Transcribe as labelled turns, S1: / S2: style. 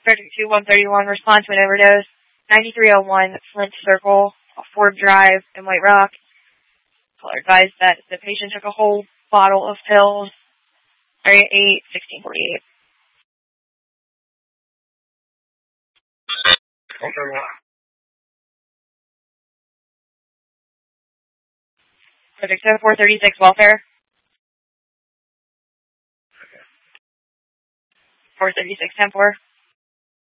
S1: Subject 2131, response to an overdose. 9301 Flint Circle, Ford Drive in White Rock. Caller advised that the patient took a whole bottle of pills. Area 8, 1648. Subject 7436, welfare. 436, 10-4.